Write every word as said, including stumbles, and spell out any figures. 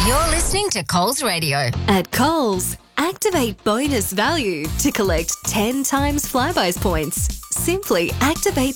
You're listening to Coles Radio. At Coles, activate bonus value to collect ten times Flybuys points. Simply activate